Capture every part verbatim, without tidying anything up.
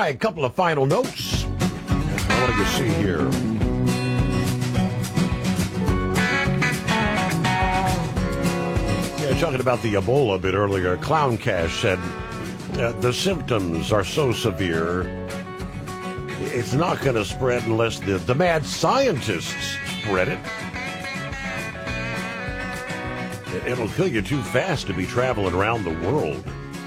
right, a couple of final notes. What do you see here? Yeah, talking about the Ebola a bit earlier, Clown Cash said uh, the symptoms are so severe, it's not going to spread unless the, the mad scientists spread it. It'll kill you too fast to be traveling around the world.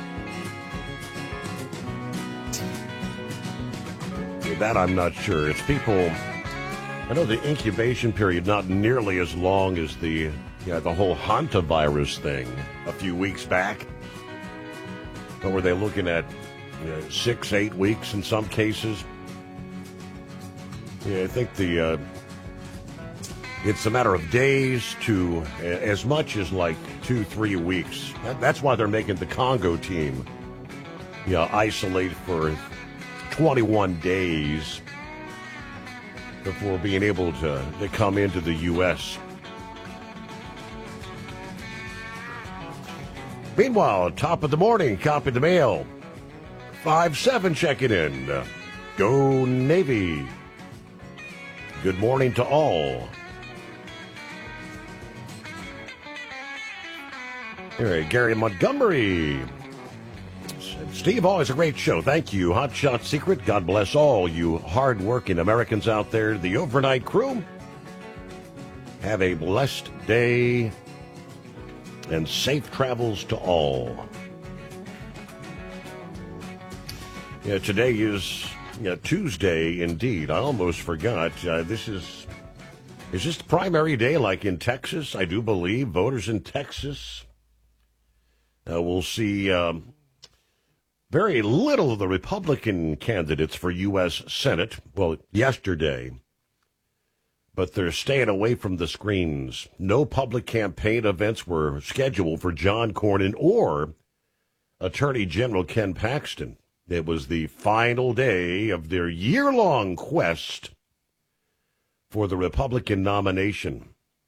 That I'm not sure. It's people, I know the incubation period not nearly as long as the yeah, the whole hantavirus thing a few weeks back. But were they looking at you know, six, eight weeks in some cases? Yeah, I think the uh, it's a matter of days to uh, as much as like two, three weeks. That, that's why they're making the Congo team yeah, isolate for twenty-one days before being able to, to come into the U S Meanwhile, top of the morning, copy the mail. five seven checking in. Go Navy. Good morning to all. All right, Gary Montgomery. Steve, always a great show. Thank you. Hot Shot Secret. God bless all you hard-working Americans out there. The overnight crew. Have a blessed day and safe travels to all. Yeah, today is yeah, Tuesday indeed. I almost forgot. Uh, this is is this primary day like in Texas? I do believe voters in Texas uh, will see. Um, Very little of the Republican candidates for U S Senate, well, yesterday, but they're staying away from the screens. No public campaign events were scheduled for John Cornyn or Attorney General Ken Paxton. It was the final day of their year-long quest for the Republican nomination.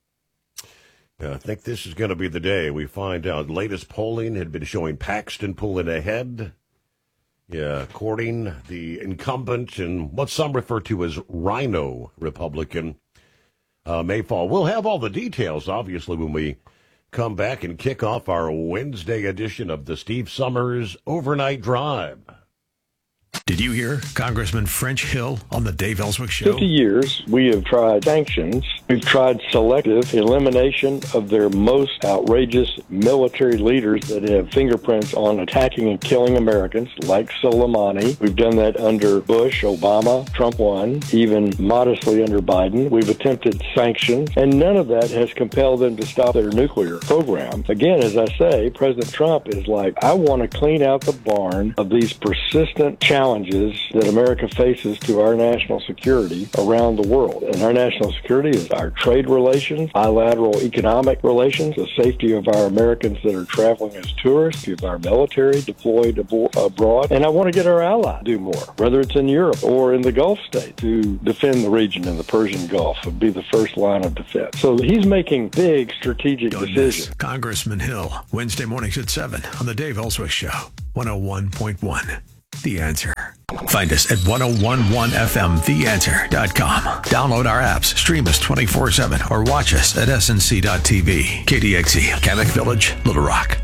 I think this is going to be the day we find out. Latest polling had been showing Paxton pulling ahead. Yeah, Cornyn, the incumbent and what some refer to as Rhino Republican, uh, may fall. We'll have all the details, obviously, when we come back and kick off our Wednesday edition of the Steve Summers Overnight Drive. Did you hear Congressman French Hill on the Dave Ellswick Show? fifty years, we have tried sanctions. We've tried selective elimination of their most outrageous military leaders that have fingerprints on attacking and killing Americans, like Soleimani. We've done that under Bush, Obama, Trump one, even modestly under Biden. We've attempted sanctions, and none of that has compelled them to stop their nuclear program. Again, as I say, President Trump is like, I want to clean out the barn of these persistent challenges that America faces to our national security around the world. And our national security is our trade relations, bilateral economic relations, the safety of our Americans that are traveling as tourists, of our military deployed abroad. And I want to get our allies to do more, whether it's in Europe or in the Gulf states, to defend the region in the Persian Gulf would be the first line of defense. So he's making big strategic Don't decisions. miss Congressman Hill, Wednesday mornings at seven on the Dave Ellswick Show, one oh one point one. The Answer. Find us at ten eleven F M the answer dot com. Download our apps, stream us twenty-four seven, or watch us at S N C dot T V. K D X E, Kamek Village, Little Rock.